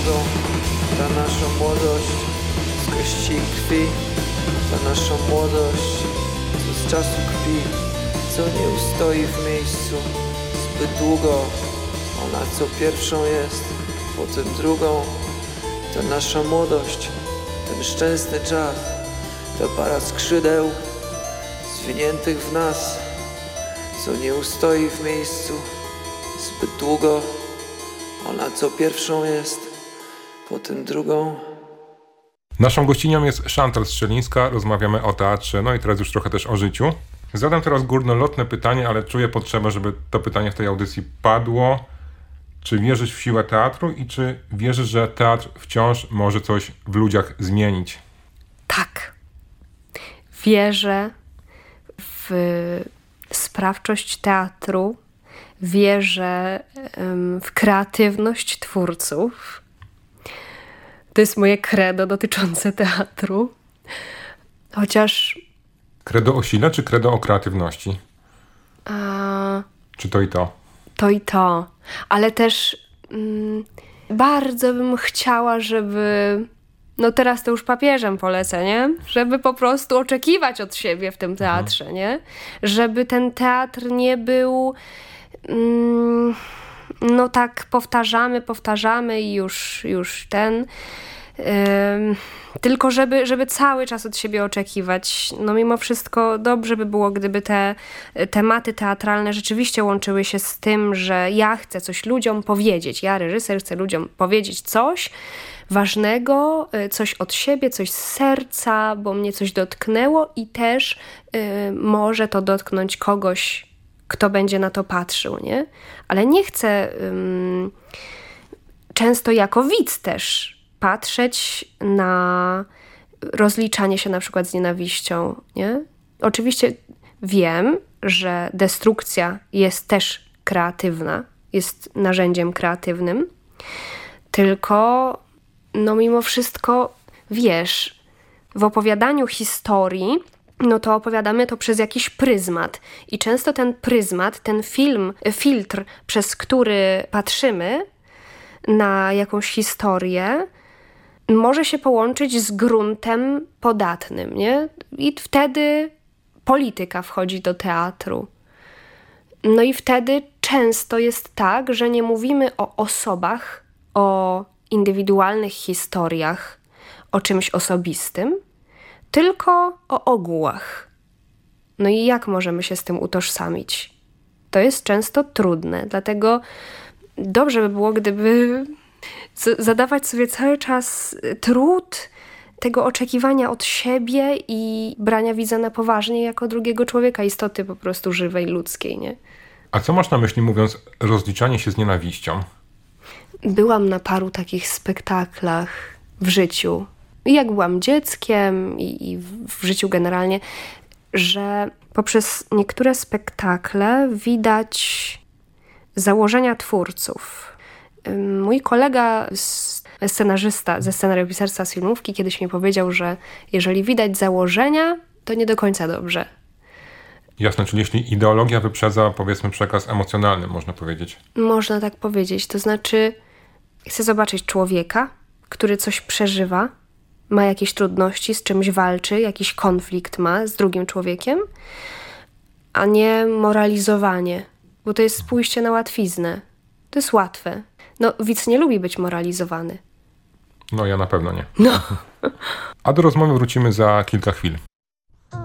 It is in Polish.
drugą. Ta nasza młodość z kości i krwi, ta nasza młodość, co z czasu kpi, co nie ustoi w miejscu zbyt długo. Ona co pierwszą jest, potem drugą. Ta nasza młodość, ten szczęsny czas, ta para skrzydeł zwiniętych w nas, co nie ustoi w miejscu zbyt długo. Ona co pierwszą jest, potem drugą. Naszą gościnią jest Chantal Strzelińska, rozmawiamy o teatrze, no i teraz już trochę też o życiu. Zadam teraz górnolotne pytanie, ale czuję potrzebę, żeby to pytanie w tej audycji padło. Czy wierzysz w siłę teatru i czy wierzysz, że teatr wciąż może coś w ludziach zmienić? Tak. Wierzę w sprawczość teatru, wierzę w kreatywność twórców. To jest moje credo dotyczące teatru. Chociaż... Credo o sile czy credo o kreatywności? Czy to i to? To i to. Ale też bardzo bym chciała, żeby... No teraz to już papieżem polecę, nie? Żeby po prostu oczekiwać od siebie w tym teatrze, nie? Żeby ten teatr nie był... no tak powtarzamy i już ten... tylko żeby cały czas od siebie oczekiwać. No mimo wszystko dobrze by było, gdyby te tematy teatralne rzeczywiście łączyły się z tym, że ja chcę coś ludziom powiedzieć. Ja, reżyser, chcę ludziom powiedzieć coś ważnego, coś od siebie, coś z serca, bo mnie coś dotknęło i też może to dotknąć kogoś, kto będzie na to patrzył, nie? Ale nie chcę często jako widz też patrzeć na rozliczanie się na przykład z nienawiścią, nie? Oczywiście wiem, że destrukcja jest też kreatywna, jest narzędziem kreatywnym, tylko no mimo wszystko, wiesz, w opowiadaniu historii, no to opowiadamy to przez jakiś pryzmat i często ten pryzmat, ten filtr, przez który patrzymy na jakąś historię, może się połączyć z gruntem podatnym, nie? I wtedy polityka wchodzi do teatru. No i wtedy często jest tak, że nie mówimy o osobach, o indywidualnych historiach, o czymś osobistym, tylko o ogółach. No i jak możemy się z tym utożsamić? To jest często trudne, dlatego dobrze by było, gdyby zadawać sobie cały czas trud tego oczekiwania od siebie i brania widza na poważnie jako drugiego człowieka, istoty po prostu żywej, ludzkiej, nie? A co masz na myśli, mówiąc rozliczanie się z nienawiścią? Byłam na paru takich spektaklach w życiu. I jak byłam dzieckiem i w życiu generalnie, że poprzez niektóre spektakle widać założenia twórców. Mój kolega, scenarzysta ze scenariopisarstwa z filmówki, kiedyś mi powiedział, że jeżeli widać założenia, to nie do końca dobrze. Jasne, czyli jeśli ideologia wyprzedza, powiedzmy, przekaz emocjonalny, można powiedzieć. Można tak powiedzieć. To znaczy, chcę zobaczyć człowieka, który coś przeżywa, ma jakieś trudności, z czymś walczy, jakiś konflikt ma z drugim człowiekiem, a nie moralizowanie, bo to jest pójście na łatwiznę. To jest łatwe. No, widz nie lubi być moralizowany. No, ja na pewno nie. No. A do rozmowy wrócimy za kilka chwil.